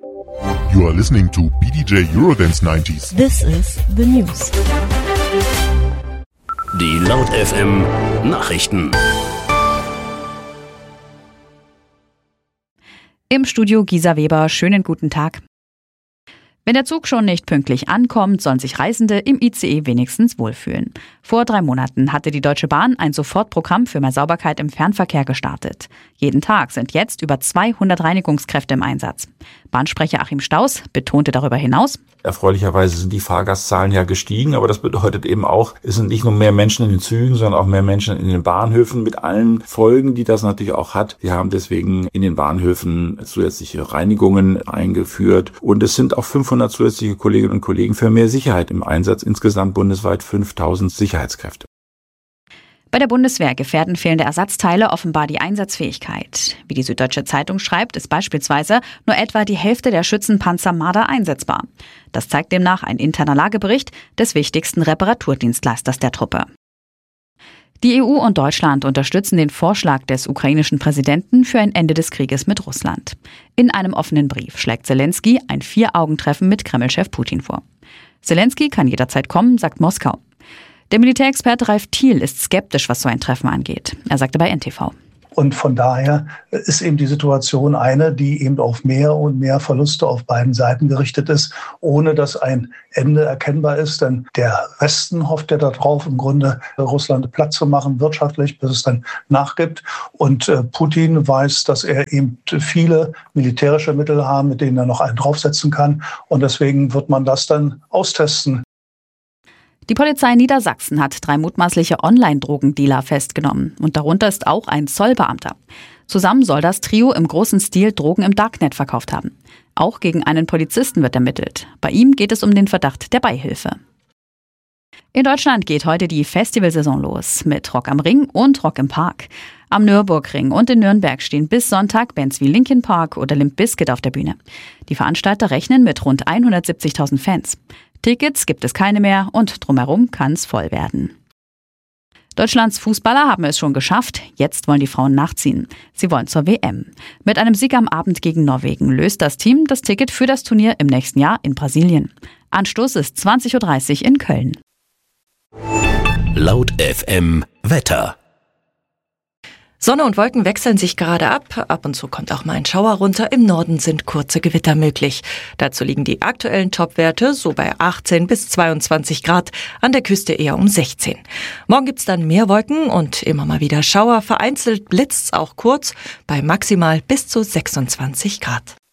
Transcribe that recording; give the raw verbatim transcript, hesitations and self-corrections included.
You are listening to B D J Eurodance nineties. This is the news. Die Laut F M Nachrichten. Im Studio Gisa Weber, schönen guten Tag. Wenn der Zug schon nicht pünktlich ankommt, sollen sich Reisende im I C E wenigstens wohlfühlen. Vor drei Monaten hatte die Deutsche Bahn ein Sofortprogramm für mehr Sauberkeit im Fernverkehr gestartet. Jeden Tag sind jetzt über zweihundert Reinigungskräfte im Einsatz. Bahnsprecher Achim Staus betonte darüber hinaus: Erfreulicherweise sind die Fahrgastzahlen ja gestiegen, aber das bedeutet eben auch, es sind nicht nur mehr Menschen in den Zügen, sondern auch mehr Menschen in den Bahnhöfen mit allen Folgen, die das natürlich auch hat. Wir haben deswegen in den Bahnhöfen zusätzliche Reinigungen eingeführt und es sind auch fünfhundert zusätzliche Kolleginnen und Kollegen für mehr Sicherheit im Einsatz, insgesamt bundesweit fünftausend Sicherheitskräfte. Bei der Bundeswehr gefährden fehlende Ersatzteile offenbar die Einsatzfähigkeit. Wie die Süddeutsche Zeitung schreibt, ist beispielsweise nur etwa die Hälfte der Schützenpanzer Marder einsetzbar. Das zeigt demnach ein interner Lagebericht des wichtigsten Reparaturdienstleisters der Truppe. Die E U und Deutschland unterstützen den Vorschlag des ukrainischen Präsidenten für ein Ende des Krieges mit Russland. In einem offenen Brief schlägt Zelensky ein Vier-Augen-Treffen mit Kreml-Chef Putin vor. Zelensky kann jederzeit kommen, sagt Moskau. Der Militärexperte Ralf Thiel ist skeptisch, was so ein Treffen angeht. Er sagte bei N T V. Und von daher ist eben die Situation eine, die eben auf mehr und mehr Verluste auf beiden Seiten gerichtet ist, ohne dass ein Ende erkennbar ist. Denn der Westen hofft ja darauf, im Grunde Russland platt zu machen, wirtschaftlich, bis es dann nachgibt. Und äh, Putin weiß, dass er eben viele militärische Mittel hat, mit denen er noch einen draufsetzen kann. Und deswegen wird man das dann austesten. Die Polizei Niedersachsen hat drei mutmaßliche Online-Drogendealer festgenommen. Und darunter ist auch ein Zollbeamter. Zusammen soll das Trio im großen Stil Drogen im Darknet verkauft haben. Auch gegen einen Polizisten wird ermittelt. Bei ihm geht es um den Verdacht der Beihilfe. In Deutschland geht heute die Festivalsaison los mit Rock am Ring und Rock im Park. Am Nürburgring und in Nürnberg stehen bis Sonntag Bands wie Linkin Park oder Limp Bizkit auf der Bühne. Die Veranstalter rechnen mit rund hundertsiebzigtausend Fans. Tickets gibt es keine mehr und drumherum kann es voll werden. Deutschlands Fußballer haben es schon geschafft, jetzt wollen die Frauen nachziehen. Sie wollen zur W M. Mit einem Sieg am Abend gegen Norwegen löst das Team das Ticket für das Turnier im nächsten Jahr in Brasilien. Anstoß ist zwanzig Uhr dreißig in Köln. Laut F M Wetter. Sonne und Wolken wechseln sich gerade ab. Ab und zu kommt auch mal ein Schauer runter. Im Norden sind kurze Gewitter möglich. Dazu liegen die aktuellen Topwerte so bei achtzehn bis zweiundzwanzig Grad, an der Küste eher um sechzehn. Morgen gibt's dann mehr Wolken und immer mal wieder Schauer. Vereinzelt blitzt's auch kurz bei maximal bis zu sechsundzwanzig Grad.